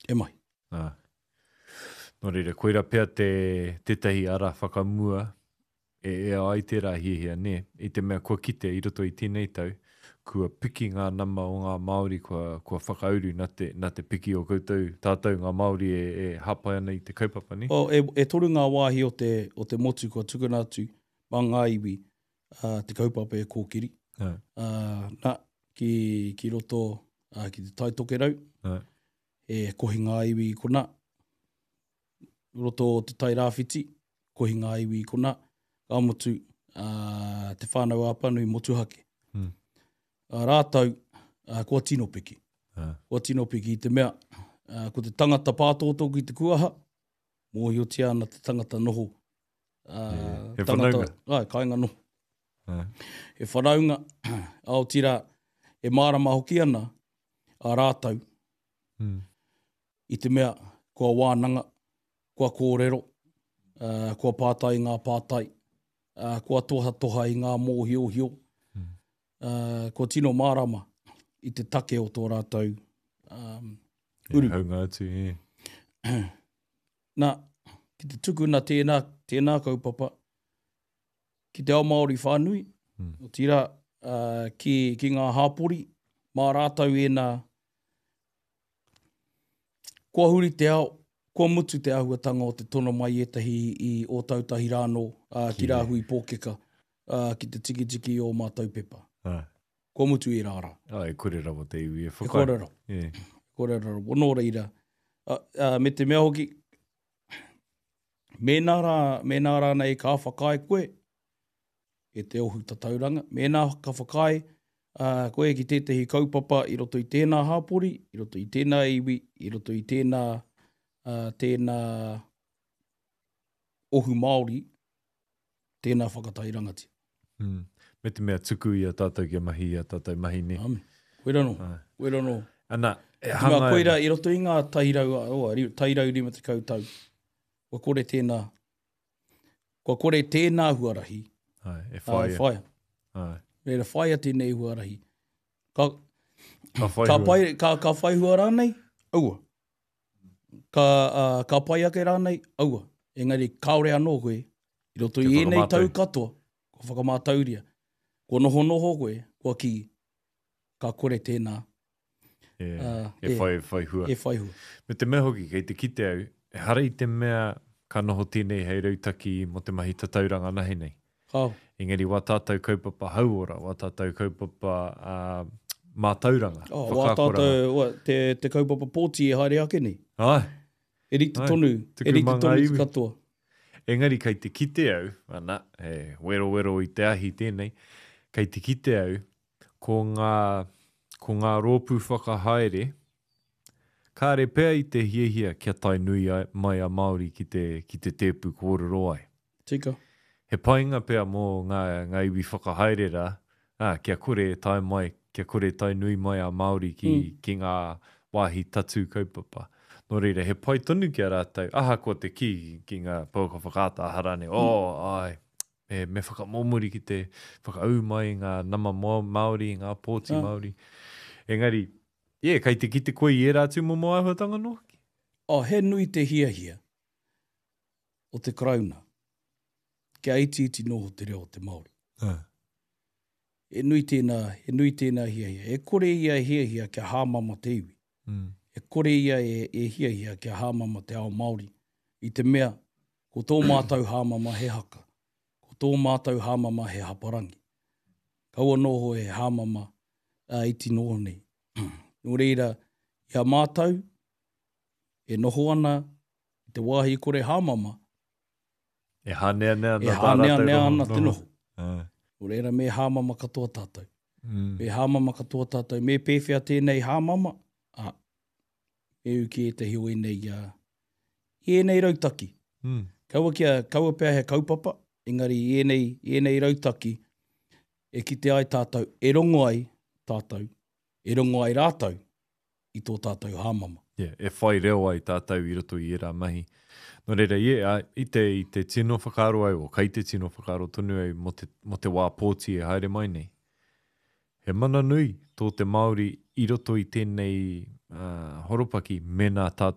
E mai. Nō reira, koira pia te tahi ara whakamua e ai te rahihia, ne? I te mea kua kite i roto i tēnei tau, kua piki ngā nama o ngā Māori, kua whakauru nā te piki o koutou tātou ngā Māori e hapai ana i te kaupapa, ne? E toru ngā wāhi o te motu kua tukuna atu, mā ngā iwi, te kaupapa e kōkiri. Nā, ki roto ki te taitoke rau, e kohi ngā iwi i kona, roto o te tai rāwhiti, kohi ngā iwi i kona, ka motu te whānau āpanui motuhake. Rātau, kua tino piki. Kua tino piki i te mea, ko te tangata pātōtoku i te kuaha, mōhi o te ana te tangata noho. He whanaunga. Kāinga noho. He whanaunga, Aotearoa, e mārama hoki ana, a rātau, i te mea, kua wānanga, kua kōrero, kua pātai ngā pātai, kua toha i ngā mōhio-hio, kua tino mārama i te take o tō rātau uru. Haunga atu, Nā, ki te tukuna tēnā kaupapa, ki te ao Māori whānui, o tira ki ngā hāpori, mā rātau e nā, kua huri te ao, kua mutu te ahuatanga o te tono mai etahi i o tautahi rāno, ki rāhui pōkeka, ki te tiki o mātou pepa. Kua mutu e rāra. E kore rawa te iwi e whakai. E kore rawa. Kore rawa. Nō reira. Me te mea hoki, mēnā rā nei ka whakai koe, e te ohu tatauranga. Mēnā ka whakai koe ki tētahi kaupapa i roto i tēnā hāpori, i roto i tēnā iwi, i roto i tēnā ohu Māori, tēnā whakatairangati. Me te mea tuku i a tātou ki a mahi, a tātou mahi ne. Koira no. Ana, koira, i roto i ngā tairau rima te kautau, kua kore tēnā huarahi. E whaia. Reira whaia tēnei huarahi. Ka whai huara nei, aua. Ka pai ake rānei, aua. Engari, kaore anō koe, i roto i enei tau katoa, ko whakamātauria. Ko noho koe, kua ki, ka kore tēnā. E whai hua. E whai hua. Me te mea hoki, kei te kite au, e hara i te mea ka noho tēnei hei rautaki mo te mahi tatauranga nahi nei. Engari, wā tātou kaupapa hauora, wā tātou kaupapa mātauranga. Wā tātou, te kaupapa pōti e haere ake nei. E rite tonu katoa. Engari, kei te kite au, ana, wero i te ahi tēnei, kei te kite au, ko ngā rōpū whakahaere, kāre pēr i te hiehia kia tai nui mai a Māori ki te tēpū kōrero ai. Tika. He painga pēr mō ngā iwi whakahaere rā, kia kore tai mai, kia kore tai nui mai a Māori ki ngā wāhi tatu kaupapa. Nō reira, he pai tonu ki a rātou, kua te ki ngā pauka whakaata harane, me whakamomori ki te whakaau mai ngā nama Māori, ngā pōti Māori. Engari, kei te ki te koe i e rātu mo moa ahuatanga no? He nui te hiahia o te krauna. Kia iti noho te reo te Māori. E nui tēnā hiahia. E kore ia hiahia kia hāmama te iwi. E kore ia e hiahia kia hāmama te ao Māori. I te mea, ko tō mātou hāmama he haka. Ko tō mātou hāmama he haparangi. Kaua noho e hāmama iti noho nei. Nō reira, ia mātou, e noho ana, i te wāhi kore hāmama, e hānea ana te noho. Nō reira, me hāmama katoa tātou. Me hāmama katoa tātou. Me pēwhia tēnei hāmama, e uki e te hio e nei rautaki. Kaua pēr he kaupapa, engari e nei rautaki, e ki te ai tātou, e rongo ai tātou, e rongo ai rātou, i tō tātou hāmama. E whai reo ai tātou i roto i era mahi. Nō reira, i te tino whakaro au, o kai te tino whakaro tonu au, mo te wā pōti e haere mai nei. He mana nui tō te Māori i roto i tēnei horopaki mena tātou